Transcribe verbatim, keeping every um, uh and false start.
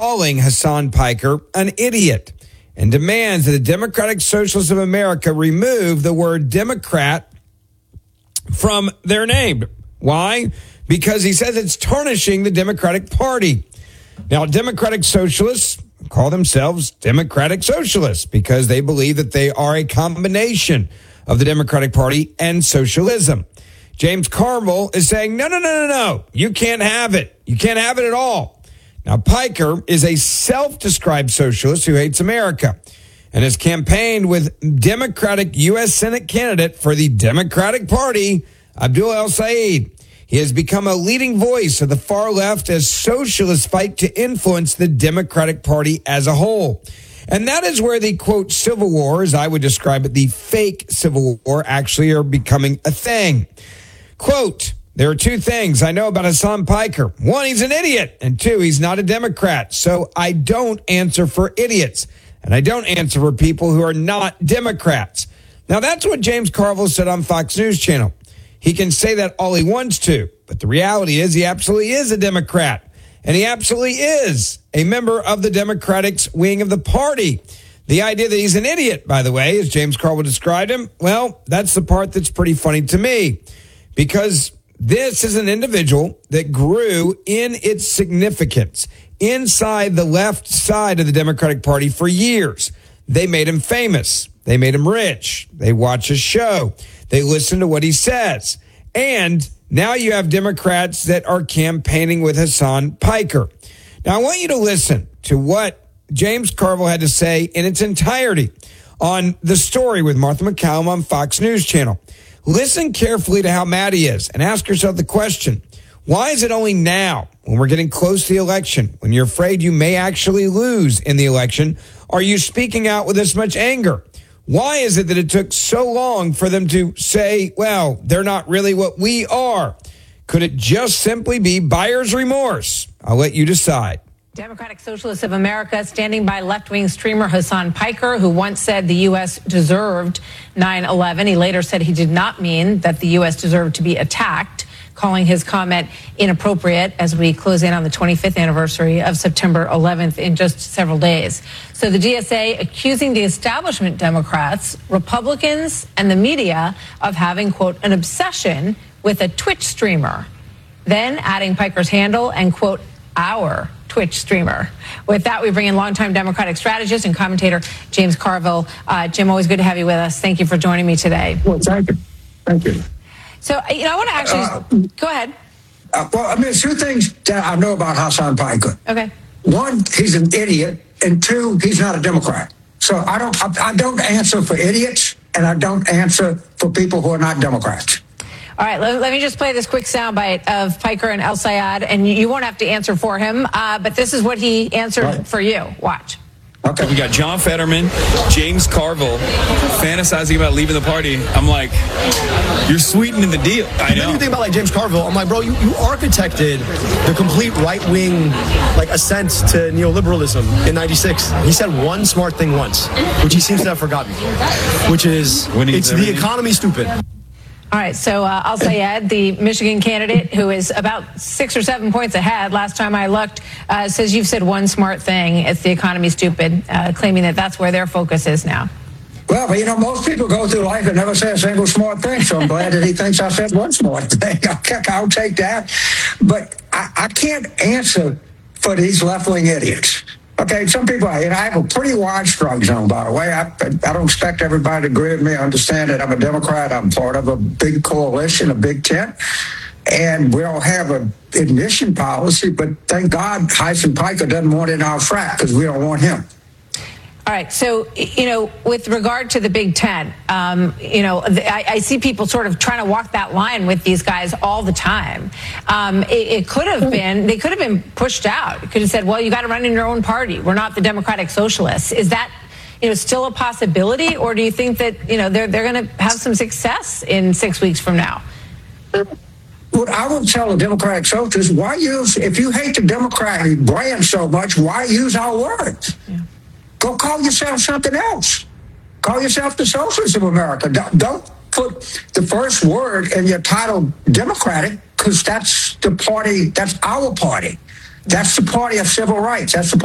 calling Hasan Piker an idiot and demands that the Democratic Socialists of America remove the word Democrat from their name. Why? Because he says it's tarnishing the Democratic Party. Now, Democratic Socialists call themselves Democratic Socialists because they believe that they are a combination of the Democratic Party and socialism. James Carville is saying, no, no, no, no, no. You can't have it. You can't have it at all. Now, Piker is a self-described socialist who hates America and has campaigned with Democratic U S Senate candidate for the Democratic Party, Abdul El-Sayed. He has become a leading voice of the far left as socialists fight to influence the Democratic Party as a whole. And that is where the, quote, civil war, as I would describe it, the fake civil war, actually are becoming a thing. Quote, there are two things I know about Hasan Piker. One, he's an idiot. And two, he's not a Democrat. So I don't answer for idiots. And I don't answer for people who are not Democrats. Now, that's what James Carville said on Fox News Channel. He can say that all he wants to. But the reality is he absolutely is a Democrat. And he absolutely is a member of the Democratic wing of the party. The idea that he's an idiot, by the way, as James Carville described him, well, that's the part that's pretty funny to me. Because this is an individual that grew in its significance inside the left side of the Democratic Party for years. They made him famous. They made him rich. They watch his show. They listen to what he says. And now you have Democrats that are campaigning with Hasan Piker. Now, I want you to listen to what James Carville had to say in its entirety on The Story with Martha MacCallum on Fox News Channel. Listen carefully to how mad he is and ask yourself the question, why is it only now, when we're getting close to the election, when you're afraid you may actually lose in the election, are you speaking out with this much anger? Why is it that it took so long for them to say, well, they're not really what we are? Could it just simply be buyer's remorse? I'll let you decide. Democratic Socialists of America standing by left-wing streamer Hasan Piker, who once said the U S deserved nine eleven. He later said he did not mean that the U S deserved to be attacked, calling his comment inappropriate as we close in on the twenty-fifth anniversary of September eleventh in just several days. So the D S A accusing the establishment Democrats, Republicans, and the media of having, quote, an obsession with a Twitch streamer, then adding Piker's handle and, quote, our Twitch streamer. With that, we bring in longtime Democratic strategist and commentator James Carville. Uh, Jim, always good to have you with us. Thank you for joining me today. Well, thank you. Thank you. So, you know, I want to actually, uh, go ahead. Uh, well, I mean, two things that I know about Hasan Piker. Okay. One, he's an idiot, and two, he's not a Democrat. So I don't, I, I don't answer for idiots, and I don't answer for people who are not Democrats. All right, let, let me just play this quick soundbite of Piker and El-Sayed, and you, you won't have to answer for him, uh, but this is what he answered right. for you. Watch. Okay. We got John Fetterman, James Carville, fantasizing about leaving the party. I'm like, you're sweetening the deal. I know. When you think about like James Carville, I'm like, bro, you, you architected the complete right-wing like ascent to neoliberalism in ninety-six. He said one smart thing once, which he seems to have forgotten, which is it's the economy stupid. All right, so uh, El-Sayed, the Michigan candidate who is about six or seven points ahead, last time I looked, uh, says you've said one smart thing, it's the economy stupid, uh, claiming that that's where their focus is now. Well, but you know, most people go through life and never say a single smart thing, so I'm glad that he thinks I said one smart thing. I'll take that. But I, I can't answer for these left-wing idiots. Okay, some people, and I have a pretty wide strike zone, by the way. I, I don't expect everybody to agree with me. I understand that I'm a Democrat. I'm part of a big coalition, a big tent, and we don't have an admission policy, but thank God Hasan Piker doesn't want it in our frat because we don't want him. All right. So, you know, with regard to the Big Ten, um, you know, I, I see people sort of trying to walk that line with these guys all the time. Um, it, it could have been, they could have been pushed out. It could have said, well, you got to run in your own party. We're not the Democratic Socialists. Is that, you know, still a possibility? Or do you think that, you know, they're, they're going to have some success in six weeks from now? What I would tell the Democratic Socialists, why use, if you hate the Democratic brand so much, why use our words? Yeah. Go call yourself something else. Call yourself the Socialists of America. Don't, don't put the first word in your title Democratic, because that's the party, that's our party. That's the party of civil rights. That's the